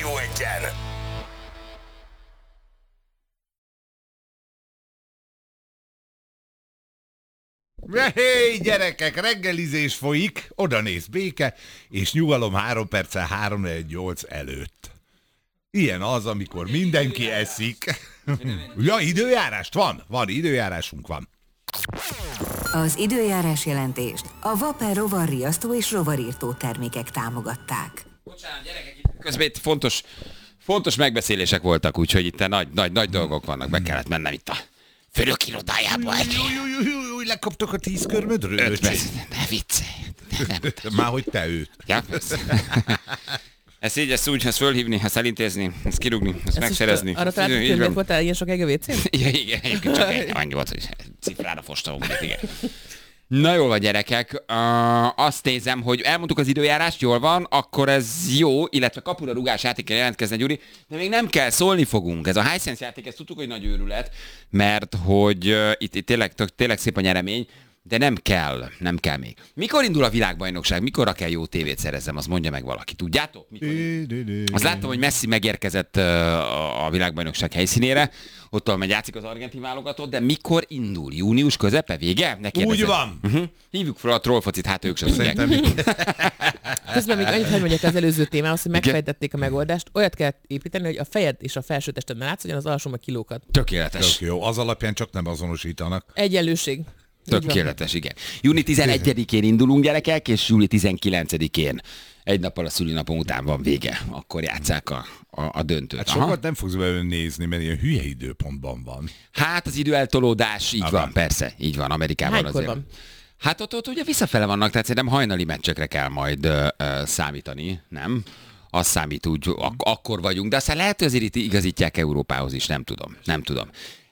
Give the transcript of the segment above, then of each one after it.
Rádió Egyen. Hey, gyerekek, reggelizés folyik, oda néz Béke, és nyugalom 3 perccel 3:48 előtt. Ilyen az, amikor mindenki eszik. Ja, időjárást van, időjárásunk van. Az időjárás jelentést a Vaper rovar riasztó és rovarírtó termékek támogatták. Bocsánat, gyerekek, közben itt fontos megbeszélések voltak, úgyhogy itt nagy dolgok vannak, be kellett mennem itt a főnök irodájába. Új, lekaptok a 10 körmödről? 5 perc, ne viccelj. Már hogy te őt. Ja, ezt így, ezt úgy, ezt fölhívni, ezt elintézni, ezt kirúgni, ezt megszerezni. Arra találtuk, hogy miért voltál ilyen sok a WC-n? Igen, egyébként csak annyi volt, hogy cifrára fostam, igen. Na jól van, gyerekek, azt nézem, hogy elmondtuk az időjárást, jól van, akkor ez jó, illetve kapura rugás játékra jelentkezne, Gyuri, de még nem kell, szólni fogunk. Ez a Hisense játék, ezt tudtuk, hogy nagy őrület, mert hogy itt tényleg szép a nyeremény, de nem kell még. Mikor indul a világbajnokság? Mikorra kell jó tévét szerezzem? Azt mondja meg valaki. Tudjátok? Azt láttam, hogy Messi megérkezett a világbajnokság helyszínére. Ott megy játszik az argentin válogatott, de mikor indul? Június közepe? Vége? Úgy van. Hívjuk fel a trollfocit, hát ők sem tudják. Közben még annyit, hogy mondjak az előző témához, hogy megfejtették a megoldást. Olyat kell építeni, hogy a fejed és a felső tested ne látszódjon, az alsó meg kilókat. Tökéletes. Tök jó, az alapján csak nem azonosítanak. Egyenlőség. Tökéletes, igen. Júni 11-én indulunk, gyerekek, és júli 19-én. Egy nappal a szülinapom után van vége. Akkor játsszák a döntőt. Hát sokat nem fogsz belőle nézni, mert ilyen hülye időpontban van. Hát az időeltolódás, így van, persze. Így van, Amerikában Hánykor azért. van? Hát ott ugye visszafele vannak, tehát szerintem hajnali meccsekre kell majd számítani, nem? Az számít úgy, akkor vagyunk, de aztán lehet, hogy azért itt igazítják Európához is, nem tudom.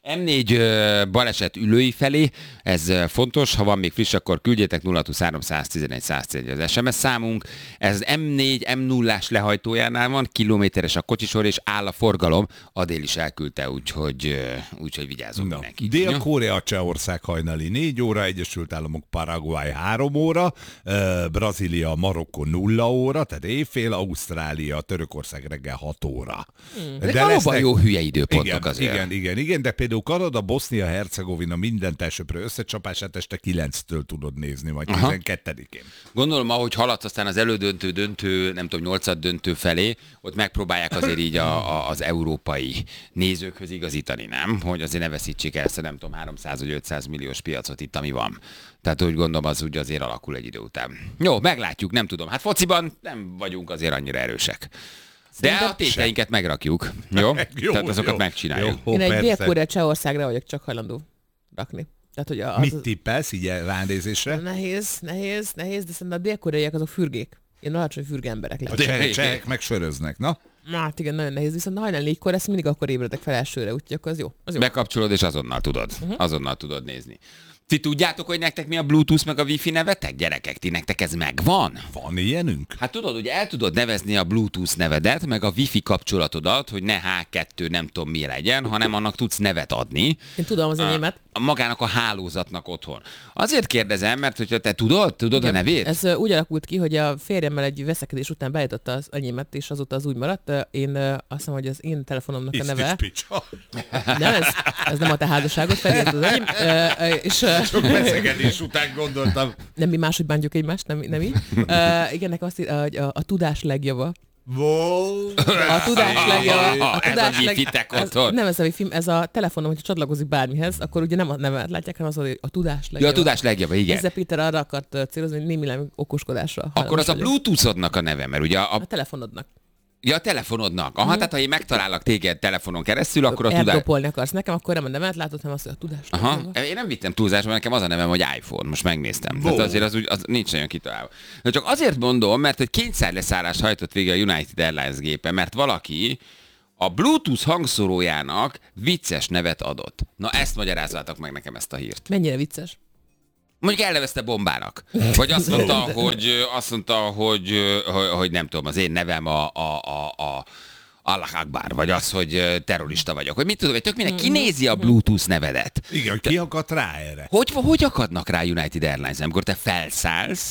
M4 baleset ülői felé, ez fontos, ha van még friss, akkor küldjétek 023 111 111 az SMS számunk. Ez M4 M0-ás lehajtójánál van, kilométeres a kocsisor, és áll a forgalom. Adél is elküldte, úgyhogy vigyázzunk mindenki. Dél-Korea, Csehország hajnali 4 óra, Egyesült Államok, Paraguay 3 óra, Brazília, Marokkó 0 óra, tehát éjfél, Ausztrália, Törökország reggel 6 óra. De valóban jó hülye időpontok azért. Igen, de például Kanada, Bosznia, Hercegovina minden elsőprő összecsapását este 9-től tudod nézni, vagy 12-én. Gondolom, ahogy haladsz aztán az elődöntő, nem tudom, 8. döntő felé, ott megpróbálják azért így az európai nézőkhöz igazítani, nem? Hogy azért ne veszítsék el ezt a nem tudom, 300 vagy 500 milliós piacot itt, ami van. Tehát úgy gondolom, az úgy azért alakul egy idő után. Jó, meglátjuk, nem tudom. Hát fociban nem vagyunk azért annyira erősek. De a tételeinket megrakjuk, jó? Tehát azokat megcsináljuk. Én egy Dél-Korea Csehországra vagyok csak hajlandó rakni. Tehát, hogy Mit tippelsz így ránézésre? Nehéz, de szerintem a dél-koreaiak azok fürgék. Én alacsony fürge emberek A lesznek. csehek meg söröznek, na? Hát igen, nagyon nehéz, viszont hajnal 4-kor ezt mindig akkor ébredek fel elsőre, úgyhogy akkor az jó. Bekapcsolod, és azonnal tudod nézni. Ti tudjátok, hogy nektek mi a Bluetooth meg a Wi-Fi nevetek? Gyerekek, ti nektek ez megvan? Van ilyenünk? Hát tudod, hogy el tudod nevezni a Bluetooth nevedet, meg a Wi-Fi kapcsolatodat, hogy ne H2 nem tudom mi legyen, hanem annak tudsz nevet adni. Én tudom az enyémet. Magának a hálózatnak otthon. Azért kérdezem, mert hogyha te tudod a nevét? Ez úgy alakult ki, hogy a férjemmel egy veszekedés után beállította az enyémet, és azóta az úgy maradt. Én azt hiszem, hogy az én telefonomnak a neve. Nem, ez nem a te házasságot, felírtad az enyém. Sok veszekedés után gondoltam. Nem mi máshogy bántjuk egymást, nem így. Igen, nekem azt hogy a tudás legjava. Wow. A tudás legjava. Ez a Wi-Fi-tek otthon. Nem ez a Wi-Fi, ez a telefonom, hogyha csatlakozik bármihez, akkor ugye nem a nevet látják, hanem az, hogy a tudás legjava. Ja, a tudás legjava, igen. Ezzel Péter arra akart célozni, hogy némileg okoskodásra. Akkor az a Bluetooth-odnak a neve, mert ugye a telefonodnak. Ja, a telefonodnak. Aha, tehát ha én megtalállak téged telefonon keresztül, akkor a tudás... Elkopolni akarsz nekem, akkor nem a nevet látod, hanem azt, hogy a tudás. Aha, én nem vittem túlzásba, nekem az a nevem, hogy iPhone, most megnéztem. Tehát azért az nincs nagyon kitalálva. De csak azért mondom, mert hogy kényszerleszállást hajtott végre a United Airlines gépe, mert valaki a Bluetooth hangszórójának vicces nevet adott. Na ezt magyarázzátok meg nekem, ezt a hírt. Mennyire vicces? Mondjuk elnevezte bombának. Vagy azt mondta, hogy nem tudom, az én nevem a Allah Akbar, vagy az, hogy terrorista vagyok. Vagy mit tudom, hogy tök minden kinézi a Bluetooth nevedet. Igen, ki akadt rá erre? Hogy akadnak rá United Airlines, amikor te felszállsz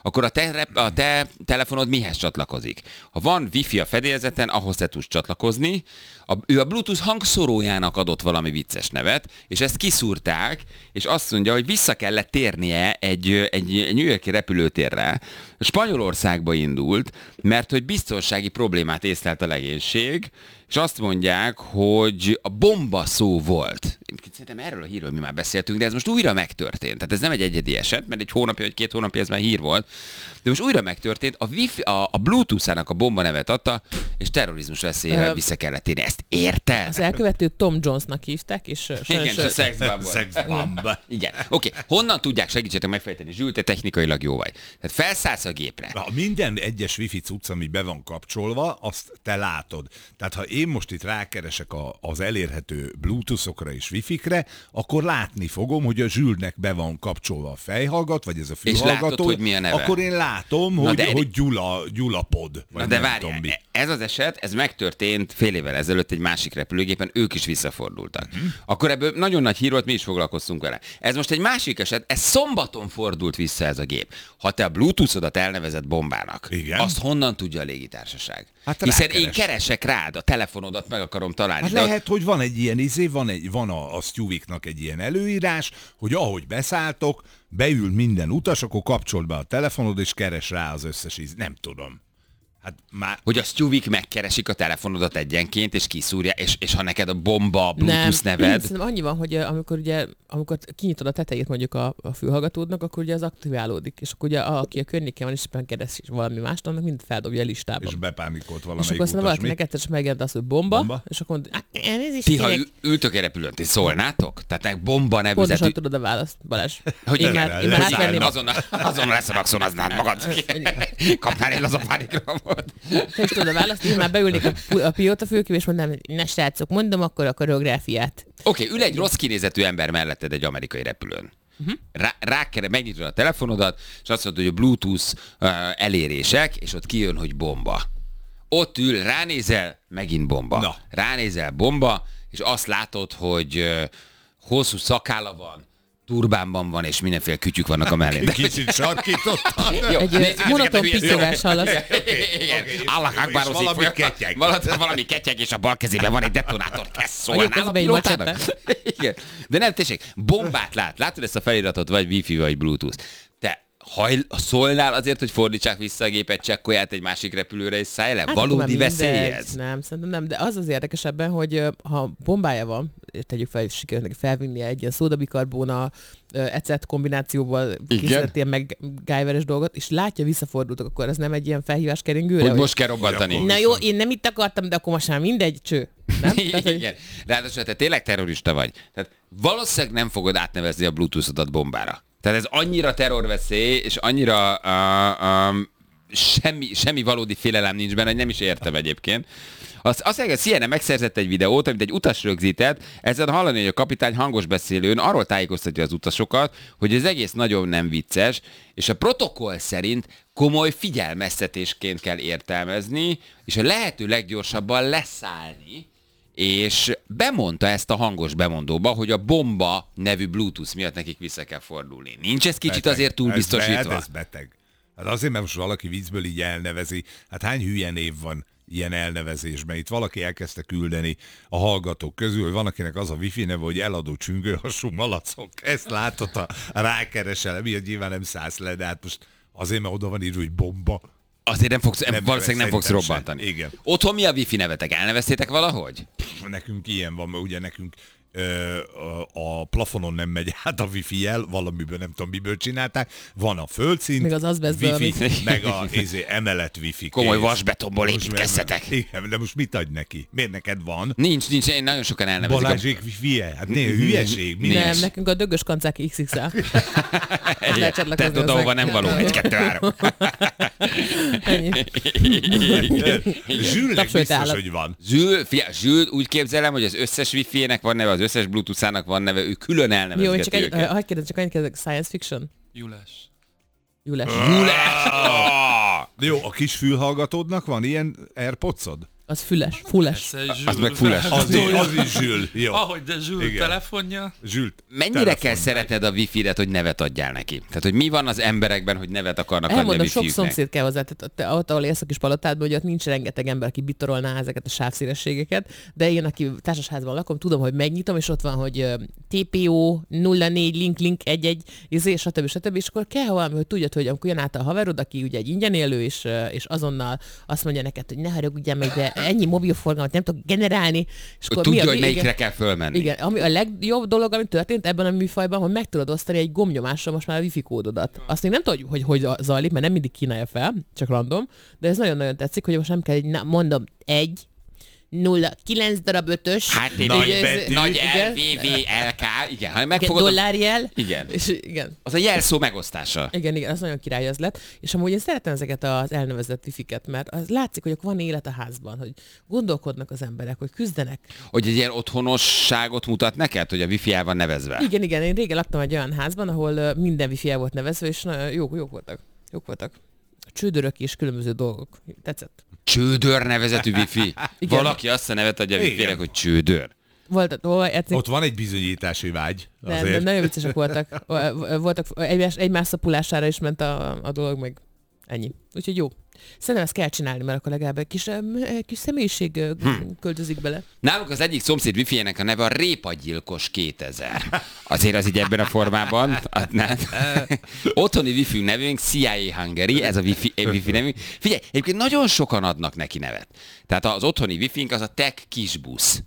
akkor a te telefonod mihez csatlakozik? Ha van wifi a fedélzeten, ahhoz te tudsz csatlakozni, ő a Bluetooth hangszorójának adott valami vicces nevet, és ezt kiszúrták, és azt mondja, hogy vissza kellett térnie egy New York-i repülőtérre. Spanyolországba indult, mert hogy biztonsági problémát észlelt a legénység, és azt mondják, hogy a bomba szó volt. Szerintem erről a hírről mi már beszéltünk, de ez most újra megtörtént. Tehát ez nem egy egyedi eset, mert egy hónapja vagy 2 hónapja ez már hír volt. De most újra megtörtént, a Bluetooth-ának a bomba nevet adta, és terrorizmus veszélyével vissza kellett írni. Ezt érted? Az elkövetőt Tom Jonesnak hívták, és igen, a szexbomb. Igen. Oké, honnan tudják, segítsetek megfejteni, Zsül, te technikailag jó vagy. Tehát felszállsz a gépre. Minden egyes wifi cucc, ami be van kapcsolva, azt te látod. Tehát ha én most itt rákeresek az elérhető Bluetooth-okra és wifi-kre, akkor látni fogom, hogy a Zsülnek be van kapcsolva a fejhallgat, vagy ez a fülhallgató. És látod, hogy mi a neve. Akkor én látom, hogy Gyula pod. Na de várjál, ez az eset, ez megtörtént fél évvel ezelőtt egy másik repülőgépen, ők is visszafordultak. Akkor ebből nagyon nagy hír volt, mi is foglalkoztunk vele. Ez most egy másik eset, ez szombaton fordult vissza ez a gép. Ha te a Bluetooth-odat elnevezett bombának, igen? Azt honnan tudja a légitársaság? Hát hiszen én keresek rád, a telefonodat meg akarom találni. Hát lehet, hogy van egy ilyen van a Stewie-knak egy ilyen előírás, hogy ahogy beszálltok, beül minden utas, akkor kapcsold be a telefonod, és keres rá az összes nem tudom. Hát már... Hogy a Stewie-k megkeresik a telefonodat egyenként, és kiszúrja, és ha neked a bomba Bluetooth neved... Szerintem annyi van, hogy amikor kinyitod a tetejét mondjuk a fülhallgatódnak, akkor ugye az aktiválódik, és akkor ugye aki a környéken van, és éppen keres valami mást, annak mind feldobja a listában. És bepánikolt valamelyik utas. És akkor aztán valakinek egyszer megjelent az, hogy bomba, és akkor mondod, ti, ha ültök egy repülőn, ti szólnátok? Tehát bomba nevű... Pontosan tudod a választ, Balázs. Hogy én már átvenném. Azon leszarakszonaznád magad. Kapnál el az a pánikra. Te is tudod a választ, én már beülnék a pilóta fülkébe, és mondanám, hogy ne srácok, mondom akkor a koreográfiát. Oké, ül egy rossz kinézetű ember melletted egy amerikai repülőn. Megnyitod a telefonodat, és azt mondod, hogy a Bluetooth elérések, és ott kijön, hogy bomba. Ott ül, ránézel, megint bomba. Na. Ránézel, bomba, és azt látod, hogy hosszú szakálla van, turbánban van, és mindenféle kütyük vannak a mellén. Kicsit sarkítottan. Egy monoton piszogás hallasz. Allah Akbar, valami ketyeg, és a bal kezében van egy detonátor, kezd szólnál a pilótának. De nem, tessék, bombát látod ezt a feliratot, vagy Wi-Fi, vagy Bluetooth. Te szólnál azért, hogy fordítsák vissza a gépet, csekkolját egy másik repülőre, és szállj le? Hát valódi veszély ez? Nem, szerintem nem, de az érdekesebben, hogy ha bombája van, tegyük fel, hogy sikerül neki felvinnie egy ilyen szódabikarbóna ecet kombinációval készített ilyen MacGyveres dolgot, és látja, visszafordultak, akkor ez nem egy ilyen felhívás keringőre? Hogy most kell robbantani. Na jó, én nem itt akartam, de akkor most már mindegy, cső. Nem? Igen. Ráadásul te tényleg terrorista vagy. Tehát valószínűleg nem fogod átnevezni a Bluetooth-odat bombára. Tehát ez annyira terrorveszély, és annyira semmi valódi félelem nincs benne, hogy nem is értem egyébként. Azt mondja, hogy CNN megszerzett egy videót, amit egy utas rögzített, ezen hallani, hogy a kapitány hangos beszélőn arról tájékoztatja az utasokat, hogy az egész nagyon nem vicces, és a protokoll szerint komoly figyelmeztetésként kell értelmezni, és a lehető leggyorsabban leszállni, és bemondta ezt a hangos bemondóba, hogy a bomba nevű Bluetooth miatt nekik vissza kell fordulni. Nincs ez kicsit beteg, azért túl biztosítva? Ez beteg. Hát azért, mert most valaki viccből így elnevezi. Hát hány hülye név van ilyen elnevezésben? Itt valaki elkezdte küldeni a hallgatók közül, hogy van, akinek az a wifi neve, hogy eladó csüngőhasú malacok. Ezt látod, a rákeresel, miatt nyilván nem szállsz le, de hát most azért, mert oda van írva, hogy bomba. Azért valószínűleg nem fogsz robbantani. Igen. Otthon mi a wifi nevetek? Elneveztétek valahogy? Nekünk ilyen van, mert ugye nekünk a plafonon nem megy át a wifi-jel, valamiből nem tudom miből csinálták, van a földszint, meg az wifi, meg a emelet wifi. Komoly vasbetonból építkezzetek. Igen, de most mit adj neki? Miért neked van? Nincs, én nagyon sokan elnevezik. Balázsék wifi-je? Hát hülyeség. Nem, nekünk a dögös kancák XXL. Te oda, ahova nem való. 1, 2, 3. Zsülnek biztos, hogy van. Zsül, úgy képzelem, hogy az összes wifi-nek van neve, az összes Bluetooth-ának van neve, ő külön elnevezgeti őket. Jó, csak kérdezem, csak annyit kérdezek, science fiction? Jules. Jó, a kis fülhallgatódnak van ilyen AirPods-od? Az füles, fulles. Az meg fulles. Az is Zsül. Jó. Ahogy de Zsül Igen. telefonja. Zsül Mennyire telefon. kell szeretned a wifi-et, hogy nevet adjál neki? Tehát, hogy mi van az emberekben, hogy nevet akarnak adni a Elmondom, sok wifi-jüknek? szomszéd kell hozzá, tehát ott, ahol élsz a kis palotádban, hogy ott nincs rengeteg ember, aki bitorolná ezeket a sávszélességeket, de én, aki társasházban lakom, tudom, hogy megnyitom, és ott van, hogy TPO 04 link 11, stb. És akkor kell valami, hogy tudjad, hogy amikor jön át a haverod, aki ugye egy ingyen élő, és azonnal azt mondja neked, hogy ne haragudjál meg, de ennyi mobilforgalmat nem tudok generálni. És Hogy tudja, hogy melyikre kell fölmenni. Igen, ami a legjobb dolog, ami történt ebben a műfajban, hogy meg tudod osztani egy gombnyomásra most már a wifi kódodat. Azt még nem tudjuk, hogy zajlik, mert nem mindig kínálja fel, csak random, de ez nagyon-nagyon tetszik, hogy most nem kell, mondom, 9 darab 5-ös. Hát nagy LVVLK, igen, ha megfogod... Dollárjel. Igen. És igen. Az a jelszó megosztása. Igen, az nagyon király az lett. És amúgy én szeretem ezeket az elnevezett wifi-ket, mert az látszik, hogy van élet a házban, hogy gondolkodnak az emberek, hogy küzdenek. Hogy egy ilyen otthonosságot mutat neked, hogy a wifi el van nevezve? Igen, én régen laktam egy olyan házban, ahol minden wifi el volt nevezve, és jók voltak. Csődörök és különböző dolgok. Tetszett. Csődör nevezetű wifi? Igen. Valaki azt a nevet adja a wifi-nek, Igen. hogy csődör. Ott van egy bizonyítási vágy. De Azért. nagyon viccesek voltak. Voltak egymás szapulására is ment a dolog, meg ennyi. Úgyhogy jó. Szerintem ezt kell csinálni, mert akkor legalább egy kis személyiség költözik bele. Nálunk az egyik szomszéd wifi-nek a neve a Répagyilkos 2000. Azért az így ebben a formában. Otthoni wifi nevünk CIA Hungary, ez a wifi nevünk. Figyelj, egyébként nagyon sokan adnak neki nevet. Tehát az otthoni wifi-nk az a Tech Kisbusz.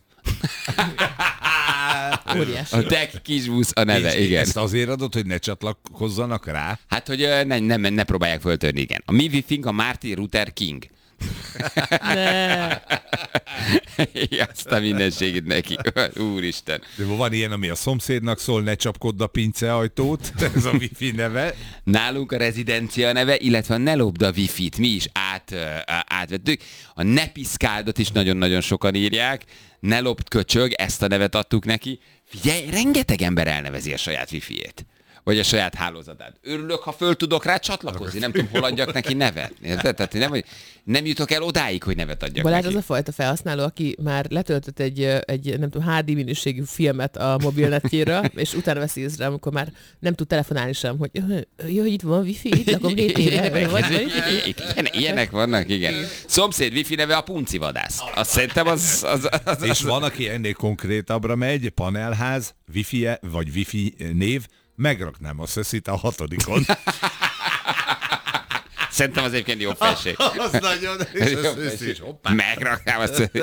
Óriási. A Tech Kisbusz a neve, És igen. ezt azért adod, hogy ne csatlakozzanak rá? Hát, hogy ne próbálják föltörni, igen. A mi wifi-nk a Martin Luther King. Ne. Azt a mindenségét neki. Úristen. De van ilyen, ami a szomszédnak szól, ne csapkodd a pinceajtót, ez a wifi neve. Nálunk a rezidencia neve, illetve a ne lopd a wifi-t mi is átvettük. A ne piszkáldot is nagyon-nagyon sokan írják. Ne lopd köcsög, ezt a nevet adtuk neki. Figyelj, rengeteg ember elnevezi a saját wifi-ét. Vagy a saját hálózatát. Örülök, ha föl tudok rá csatlakozni. Nem tudom, hol adjak neki nevet. Érted? Tehát nem jutok el odáig, hogy nevet adjak Balázs neki. az a fajta felhasználó, aki már letöltött egy nem tudom, HD minőségű filmet a mobilnetjére, és utána veszi észre, amikor már nem tud telefonálni sem, hogy jó, hogy itt van wifi, itt lakom rétére. Ilyenek vannak, igen. Szomszéd wifi neve a puncivadász. Azt szerintem az És van, aki ennél konkrétabbra megy, panelház, wifi-e, vagy wifi név, megraknám a szöszit a 6-on. Szerintem az egyébként jó felség. Az nagyon, és a szöszi is, hoppá. Megraknám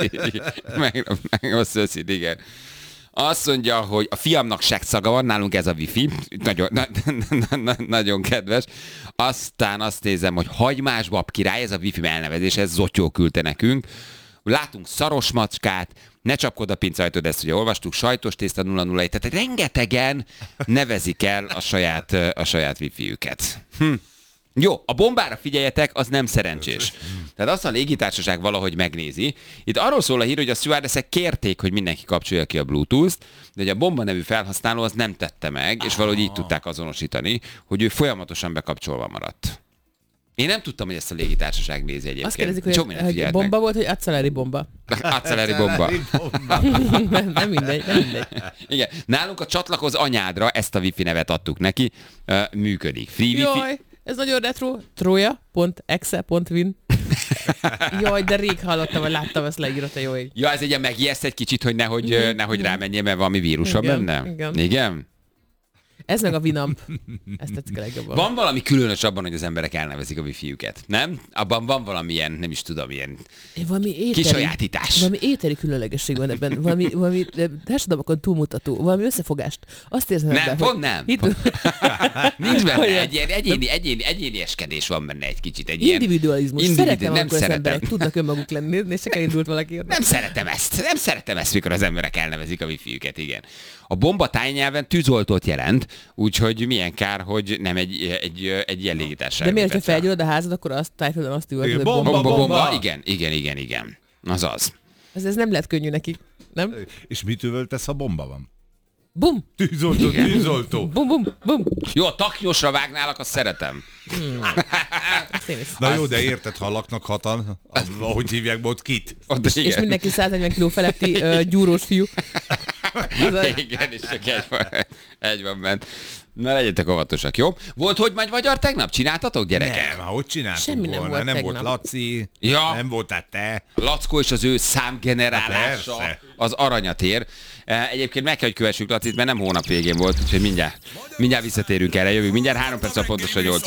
a szöszit, igen. Azt mondja, hogy a fiamnak seggszaga van, nálunk ez a wifi, nagyon kedves. Aztán azt nézem, hogy hagymás bab király, ez a wifi elnevezés, ez Zotyó küldte nekünk. Látunk szaros macskát, ne csapkod a pincajtod, ezt ugye olvastuk, sajtos tészta 001, tehát rengetegen nevezik el a saját wifi-üket. Jó, a bombára figyeljetek, az nem szerencsés. Tehát azt a légitársaság valahogy megnézi. Itt arról szól a hír, hogy a stewardessek kérték, hogy mindenki kapcsolja ki a Bluetooth-t, de hogy a bomba nevű felhasználó az nem tette meg, és valahogy így tudták azonosítani, hogy ő folyamatosan bekapcsolva maradt. Én nem tudtam, hogy ezt a légitársaság nézi egyébként. Azt kérdezik, hogy bomba volt, hogy acceleri bomba. Acceleri bomba. nem mindegy. Igen. Nálunk a csatlakoz anyádra, ezt a wifi nevet adtuk neki, működik. Free wifi. Jaj, ez nagyon retro. Troja.exe.win. Jaj, de rég hallottam, vagy láttam ezt leírata, jó ég. Ja, ez egy ilyen megijeszt egy kicsit, hogy nehogy rámenjél, mert valami vírus van benne? Igen? Ez meg a Winamp. Ezt tetszik a legjobban. Van valami különös abban, hogy az emberek elnevezik a wifi-üket, nem? Abban van valami ilyen, nem is tudom, ilyen kisajátítás. Valami éteri különlegesség van ebben. Valami társadalmakon túlmutató. Valami összefogást. Azt érzem nem, ebben, pont nem. Nincs benne. Egy ilyen egyénieskedés van benne egy kicsit. Egy individualizmus. Szeretem, nem amikor az szeretem. emberek tudnak önmaguk lenni, és csak elindult valaki. Nem szeretem ezt, mikor az emberek elnevezik a wifi-üket, igen. A bomba tájnyelven tűzoltót jelent, úgyhogy milyen kár, hogy nem egy ilyen légitársaság. De miért, ha felgyullad a házad, akkor tájföldön azt üvölt, hogy bomba. Igen. Az. Ez nem lett könnyű nekik, nem? És mit üvöltesz, ha bomba van? Bum! Tűzoltó. Bum, bum, bum. Jó, a taknyosra vágnálak, azt szeretem. Azt én is. Na jó, de érted, ha laknak hatan, ahogy hívják be ott kit? Ott, És igen. mindenki 140 kg feletti gyúrós fiú. Igen, és csak egy van bent. Na legyetek óvatosak, jó? Volt, hogy magyar tegnap? Csináltatok, gyerekek? Nem, hogy csináltuk Semmi nem volna? volt Nem tegnap. volt Laci, Ja. nem voltál te. Lackó és az ő számgenerálása Persze. az aranyat ér. Egyébként meg kell, hogy kövessük Lacit, mert nem hónap végén volt, úgyhogy mindjárt visszatérünk erre, jövünk mindjárt 3 perc a pontosan 8.